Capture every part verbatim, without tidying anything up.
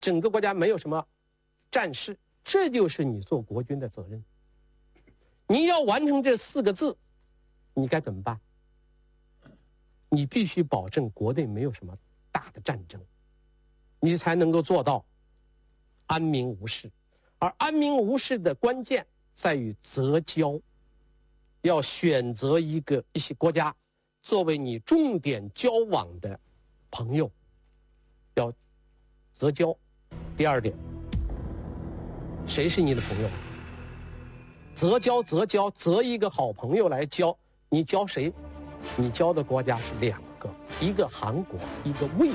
整个国家没有什么战事，这就是你做国君的责任。你要完成这四个字，你该怎么办？你必须保证国内没有什么大的战争，你才能够做到安民无事。而安民无事的关键在于择交，要选择一个一些国家作为你重点交往的朋友，要择交。第二点，谁是你的朋友？择交择交择一个好朋友来交，你交谁？你交的国家是两个，一个韩国，一个魏国。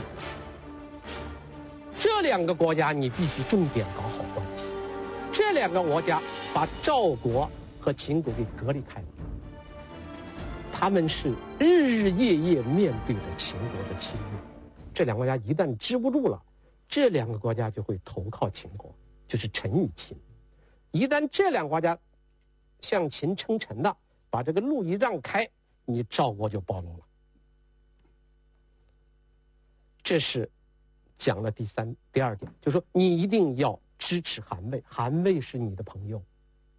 这两个国家你必须重点搞好关系。这两个国家把赵国和秦国给隔离开了，他们是日日夜夜面对着秦国的侵略。这两个国家一旦支不住了，这两个国家就会投靠秦国，就是臣与秦。一旦这两个国家向秦称臣了，把这个路一让开，你赵国就暴露了。这是讲了第三第二点，就是说你一定要支持韩魏，韩魏是你的朋友。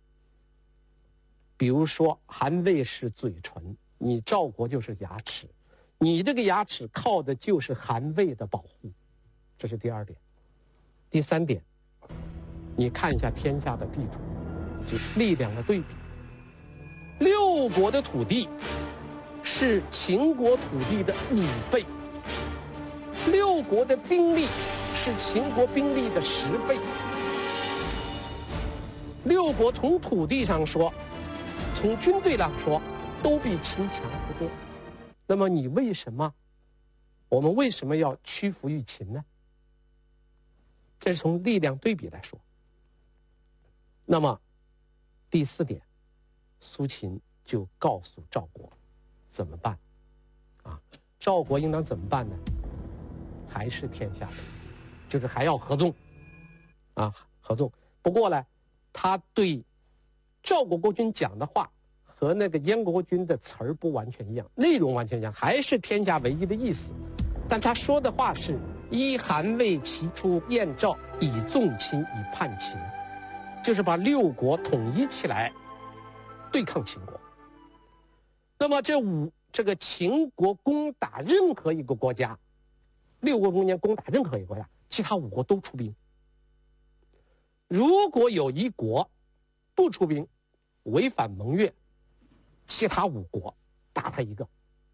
比如说韩魏是嘴唇，你赵国就是牙齿，你这个牙齿靠的就是韩魏的保护，这是第二点。第三点，你看一下天下的地图，就是力量的对比。六国的土地是秦国土地的五倍，六国的兵力是秦国兵力的十倍。六国从土地上说，从军队上说，都比秦强不多。那么你为什么，我们为什么要屈服于秦呢？这是从力量对比来说。那么第四点，苏秦就告诉赵国怎么办啊？赵国应当怎么办呢？还是天下为一，就是还要合纵啊，合纵。不过呢，他对赵国国君讲的话和那个燕国君的词儿不完全一样，内容完全一样，还是天下为一的意思。但他说的话是依韩魏齐出燕赵，以纵秦，以叛秦，就是把六国统一起来对抗秦国。那么这五这个秦国攻打任何一个国家，六国中间攻打任何一个国家，其他五国都出兵。如果有一国不出兵，违反盟约，其他五国打他一个，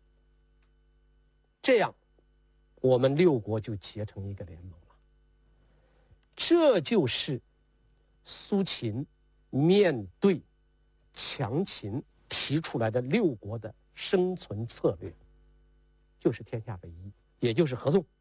这样我们六国就结成一个联盟了。这就是苏秦面对强秦提出来的六国的生存策略，就是天下为一，也就是合纵。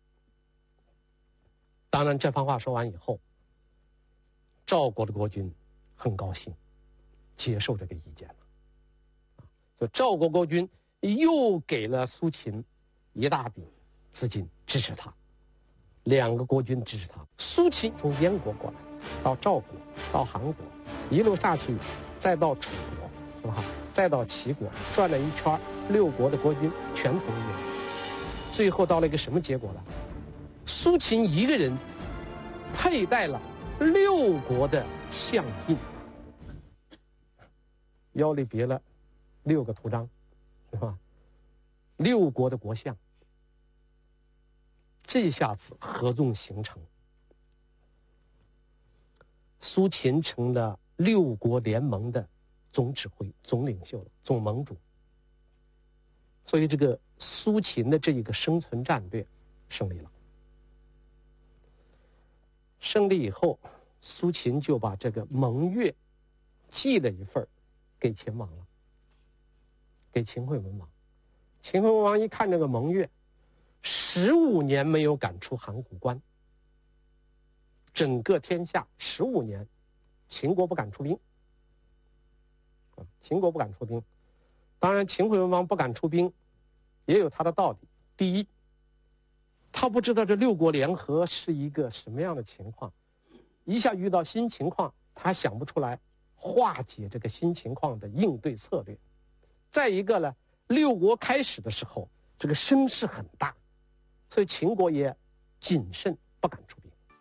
当然这番话说完以后，赵国的国君很高兴，接受这个意见了。就赵国国君又给了苏秦一大笔资金支持他，两个国君支持他。苏秦从燕国过来，到赵国，到韩国，一路下去，再到楚国，是吧？再到齐国，转了一圈，六国的国君全同意了。最后到了一个什么结果呢？苏秦一个人佩戴了六国的相印，腰里别了六个图章，是吧？六国的国相，这下子合纵形成，苏秦成了六国联盟的总指挥、总领袖了，总盟主。所以这个苏秦的这一个生存战略胜利了。胜利以后，苏秦就把这个盟约寄了一份给秦王了，给秦惠文王。秦惠文王一看这个盟约，十五年没有赶出函谷关，整个天下十五年，秦国不敢出兵，秦国不敢出兵。当然，秦惠文王不敢出兵，也有他的道理。第一，他不知道这六国联合是一个什么样的情况，一下遇到新情况，他想不出来化解这个新情况的应对策略。再一个呢，六国开始的时候，这个声势很大，所以秦国也谨慎，不敢出兵。